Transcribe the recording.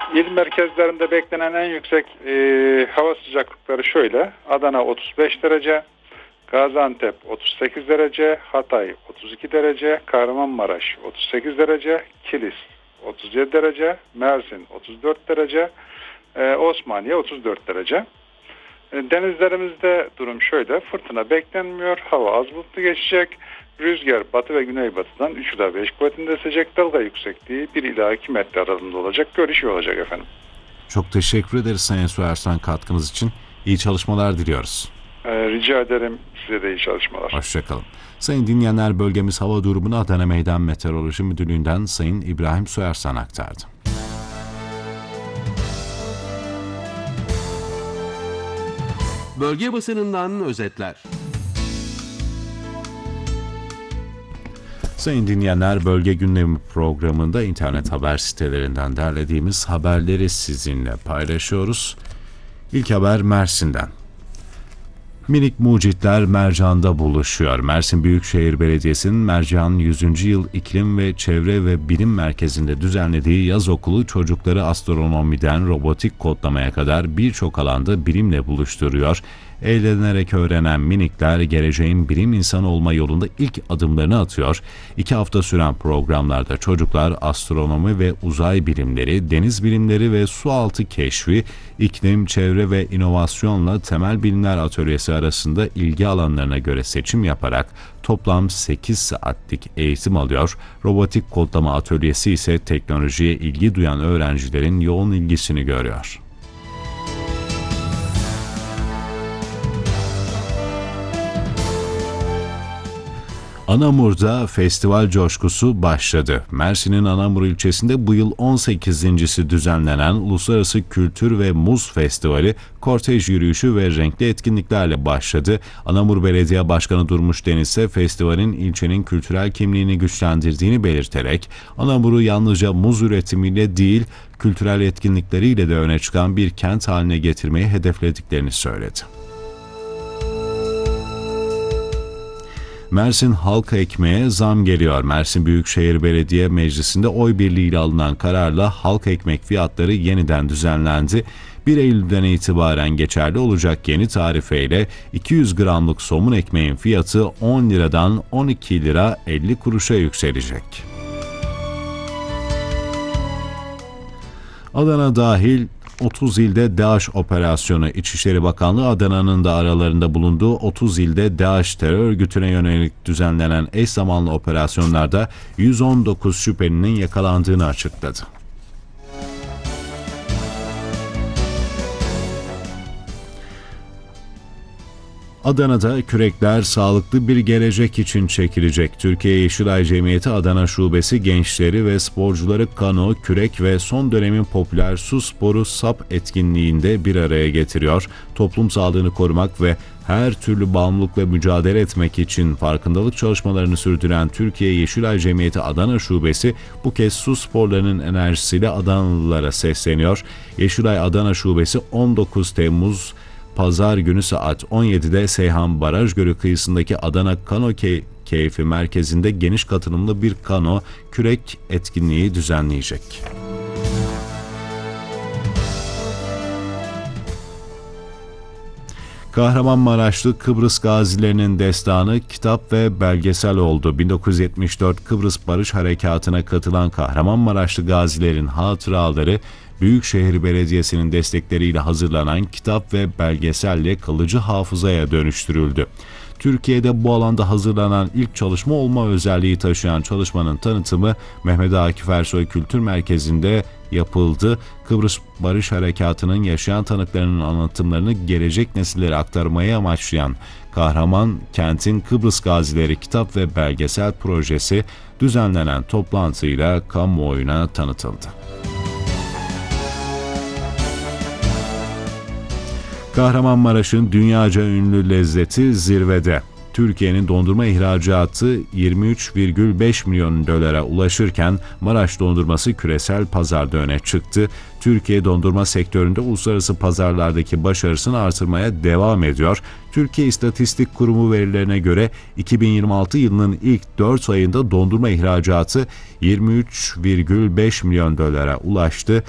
İl merkezlerinde beklenen en yüksek hava sıcaklıkları şöyle: Adana 35 derece, Gaziantep 38 derece, Hatay 32 derece, Kahramanmaraş 38 derece, Kilis 37 derece, Mersin 34 derece, Osmaniye 34 derece. Denizlerimizde durum şöyle: fırtına beklenmiyor, hava az bulutlu geçecek, rüzgar batı ve güneybatıdan 3 ila 5 kuvvetinde esecek, dalga yüksekliği 1 ila 2 metre aralığında olacak, görüş iyi olacak efendim. Çok teşekkür ederiz Sayın Soyersan katkınız için. İyi çalışmalar diliyoruz. Rica ederim, size de iyi çalışmalar. Hoşçakalın. Sayın dinleyenler, bölgemiz hava durumunu Adana Meydan Meteoroloji Müdürlüğü'nden Sayın İbrahim Soyersan aktardı. Bölge basınından özetler. Sayın dinleyenler, Bölge Gündemi programında internet haber sitelerinden derlediğimiz haberleri sizinle paylaşıyoruz. İlk haber Mersin'den. Minik mucitler Mercan'da buluşuyor. Mersin Büyükşehir Belediyesi'nin Mercan 100. Yıl İklim ve Çevre ve Bilim Merkezi'nde düzenlediği yaz okulu çocukları astronomiden robotik kodlamaya kadar birçok alanda bilimle buluşturuyor. Eğlenerek öğrenen minikler geleceğin bilim insanı olma yolunda ilk adımlarını atıyor. 2 hafta süren programlarda çocuklar astronomi ve uzay bilimleri, deniz bilimleri ve sualtı keşfi, iklim, çevre ve inovasyonla temel bilimler atölyesi arasında ilgi alanlarına göre seçim yaparak toplam 8 saatlik eğitim alıyor. Robotik kodlama atölyesi ise teknolojiye ilgi duyan öğrencilerin yoğun ilgisini görüyor. Anamur'da festival coşkusu başladı. Mersin'in Anamur ilçesinde bu yıl 18.'si düzenlenen Uluslararası Kültür ve Muz Festivali, kortej yürüyüşü ve renkli etkinliklerle başladı. Anamur Belediye Başkanı Durmuş Deniz ise festivalin ilçenin kültürel kimliğini güçlendirdiğini belirterek, Anamur'u yalnızca muz üretimiyle değil, kültürel etkinlikleriyle de öne çıkan bir kent haline getirmeyi hedeflediklerini söyledi. Mersin halka ekmeğe zam geliyor. Mersin Büyükşehir Belediye Meclisi'nde oy birliğiyle alınan kararla halka ekmek fiyatları yeniden düzenlendi. 1 Eylül'den itibaren geçerli olacak yeni tarifeyle 200 gramlık somun ekmeğin fiyatı 10 liradan 12 lira 50 kuruşa yükselecek. Adana dahil 30 ilde DAEŞ operasyonu. İçişleri Bakanlığı Adana'nın da aralarında bulunduğu 30 ilde DAEŞ terör örgütüne yönelik düzenlenen eş zamanlı operasyonlarda 119 şüphelinin yakalandığını açıkladı. Adana'da kürekler sağlıklı bir gelecek için çekilecek. Türkiye Yeşilay Cemiyeti Adana Şubesi gençleri ve sporcuları kano, kürek ve son dönemin popüler su sporu sap etkinliğinde bir araya getiriyor. Toplum sağlığını korumak ve her türlü bağımlılıkla mücadele etmek için farkındalık çalışmalarını sürdüren Türkiye Yeşilay Cemiyeti Adana Şubesi bu kez su sporlarının enerjisiyle Adanalılara sesleniyor. Yeşilay Adana Şubesi 19 Temmuz Pazar günü saat 17'de Seyhan Baraj Gölü kıyısındaki Adana Kano Keyfi Merkezi'nde geniş katılımlı bir kano kürek etkinliği düzenleyecek. Kahramanmaraşlı Kıbrıs gazilerinin destanı kitap ve belgesel oldu. 1974 Kıbrıs Barış Harekatı'na katılan Kahramanmaraşlı gazilerin hatıraları Büyükşehir Belediyesi'nin destekleriyle hazırlanan kitap ve belgeselle kalıcı hafızaya dönüştürüldü. Türkiye'de bu alanda hazırlanan ilk çalışma olma özelliği taşıyan çalışmanın tanıtımı Mehmet Akif Ersoy Kültür Merkezi'nde yapıldı. Kıbrıs Barış Harekatı'nın yaşayan tanıklarının anlatımlarını gelecek nesillere aktarmayı amaçlayan Kahraman Kent'in Kıbrıs Gazileri kitap ve belgesel projesi düzenlenen toplantıyla kamuoyuna tanıtıldı. Kahramanmaraş'ın dünyaca ünlü lezzeti zirvede. Türkiye'nin dondurma ihracatı 23,5 milyon dolara ulaşırken Maraş dondurması küresel pazarda öne çıktı. Türkiye dondurma sektöründe uluslararası pazarlardaki başarısını artırmaya devam ediyor. Türkiye İstatistik Kurumu verilerine göre 2026 yılının ilk 4 ayında dondurma ihracatı 23,5 milyon dolara ulaştı.